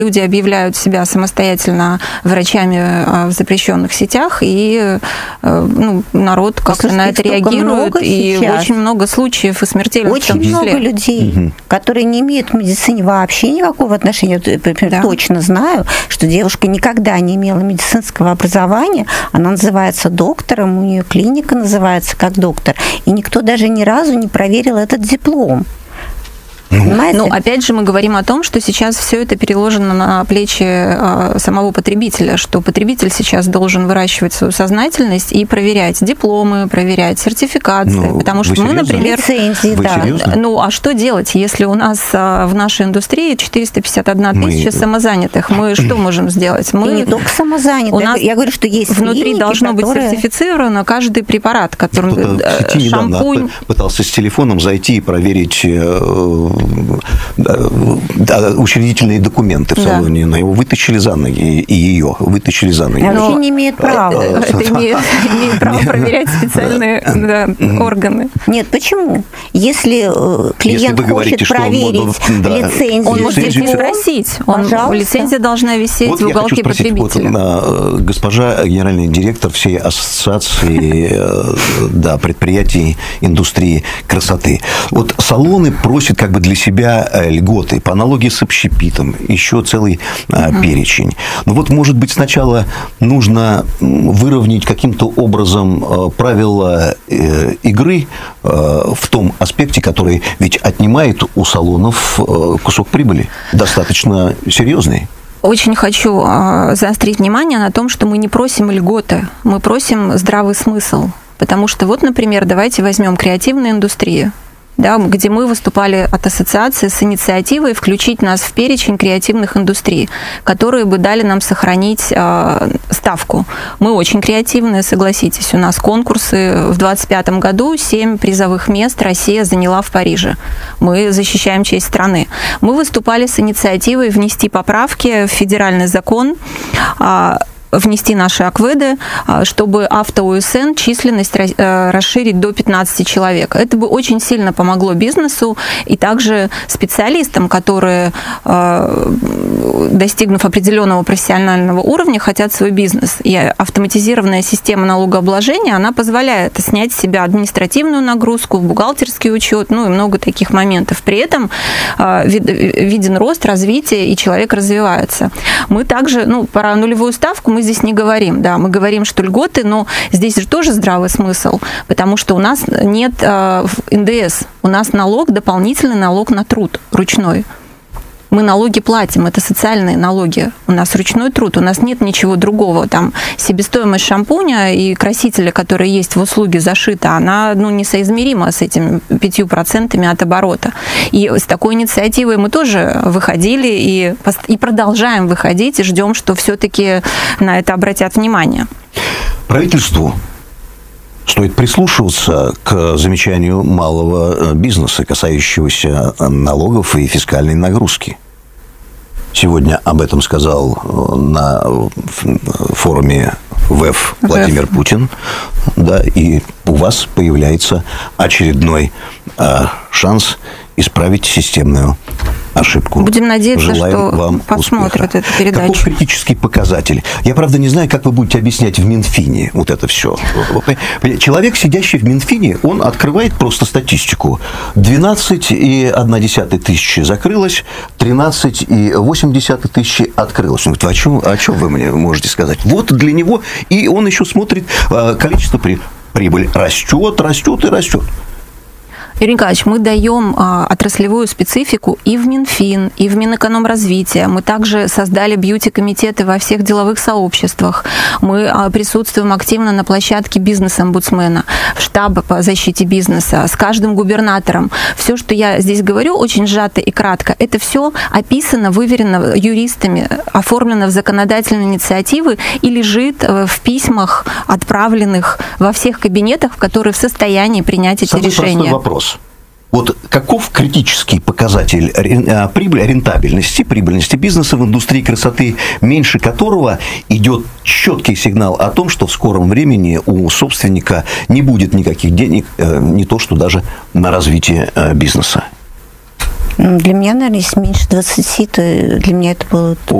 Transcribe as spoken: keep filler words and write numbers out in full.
Люди объявляют себя самостоятельно врачами в запрещенных сетях, и ну, народ как-то на это реагирует, и сейчас. Очень много случаев и смертельных очень в том числе. Много людей, угу. которые не имеют к медицине вообще никакого отношения. Я, например, да. точно знаю, что девушка никогда не имела медицинского образования, она называется доктором, у нее клиника называется как доктор, и никто даже ни разу не проверил этот диплом. Понимаете? Ну, опять же, мы говорим о том, что сейчас все это переложено на плечи а, самого потребителя, что потребитель сейчас должен выращивать свою сознательность и проверять дипломы, проверять сертификации, ну, потому что мы, например, лицензии, да. Серьезно? Ну, а что делать, если у нас а, в нашей индустрии четыреста пятьдесят одна тысяча мы... самозанятых? Мы что можем сделать? Мы... И не только самозанятых. У нас я говорю, что есть внутри клиники, должно которые... быть сертифицировано каждый препарат, который Кто-то в сети шампунь. Пытался с телефоном зайти и проверить учредительные документы в салоне, да. но его вытащили за ноги, и ее вытащили за ноги. Она вообще не имеет права. Это имеет право проверять специальные органы. Нет, почему? Если клиент хочет проверить лицензию, он может здесь не спросить. Лицензия должна висеть в уголке потребителя. Госпожа генеральный директор всей ассоциации предприятий индустрии красоты. Вот салоны просят как бы для себя льготы по аналогии с общепитом, еще целый а, перечень. Ну вот, может быть, сначала нужно выровнять каким-то образом а, правила э, игры а, в том аспекте, который ведь отнимает у салонов а, кусок прибыли, достаточно серьезный. Очень хочу а, заострить внимание на том, что мы не просим льготы, мы просим здравый смысл. Потому что вот, например, давайте возьмем креативную индустрию. Да, где мы выступали от ассоциации с инициативой включить нас в перечень креативных индустрий, которые бы дали нам сохранить э, ставку. Мы очень креативные, согласитесь. У нас конкурсы в двадцать пятом году, семь призовых мест Россия заняла в Париже. Мы защищаем честь страны. Мы выступали с инициативой внести поправки в федеральный закон, э, внести наши акведы, чтобы авто-ОСН численность расширить до пятнадцати человек. Это бы очень сильно помогло бизнесу и также специалистам, которые, достигнув определенного профессионального уровня, хотят свой бизнес. И автоматизированная система налогообложения, она позволяет снять с себя административную нагрузку, бухгалтерский учет, ну и много таких моментов. При этом виден рост, развитие, и человек развивается. Мы также, ну, про нулевую ставку мы здесь не говорим, да, мы говорим, что льготы, но здесь же тоже здравый смысл, потому что у нас нет э, эн дэ эс, у нас налог, дополнительный налог на труд ручной. Мы налоги платим, это социальные налоги. У нас ручной труд, у нас нет ничего другого. Там себестоимость шампуня и красителя, который есть в услуге, зашита, она ну, несоизмерима с этими пятью процентами от оборота. И с такой инициативой мы тоже выходили и, и продолжаем выходить, и ждем, что все-таки на это обратят внимание. Правительству стоит прислушиваться к замечанию малого бизнеса, касающегося налогов и фискальной нагрузки. Сегодня об этом сказал на форуме ВЭФ Владимир Путин. Да, и у вас появляется очередной а, шанс исправить системную ошибку. Будем надеяться, Желаем что вам посмотрят успеха. эту передачу. Каков критический показатель? Я, правда, не знаю, как вы будете объяснять в Минфине вот это все. Человек, сидящий в Минфине, он открывает просто статистику. двенадцать целых одна десятая тысячи закрылось, тринадцать целых восемь десятых тысячи открылось. Он говорит, о чем, о чем вы мне можете сказать? Вот для него, и он еще смотрит, количество при, прибыли растет, растет и растет. Юрий Николаевич, мы даем а, отраслевую специфику и в Минфин, и в Минэкономразвитие. Мы также создали бьюти-комитеты во всех деловых сообществах. Мы а, присутствуем активно на площадке бизнес-омбудсмена, в штабе по защите бизнеса, с каждым губернатором. Все, что я здесь говорю, очень сжато и кратко, это все описано, выверено юристами, оформлено в законодательной инициативе и лежит в письмах, отправленных во всех кабинетах, которые в состоянии принять эти Самый решения. Простой вопрос. Вот каков критический показатель прибыли, рентабельности, прибыльности бизнеса в индустрии красоты, меньше которого идет четкий сигнал о том, что в скором времени у собственника не будет никаких денег, не то что даже на развитие бизнеса? Для меня, наверное, если меньше двадцати, то для меня это было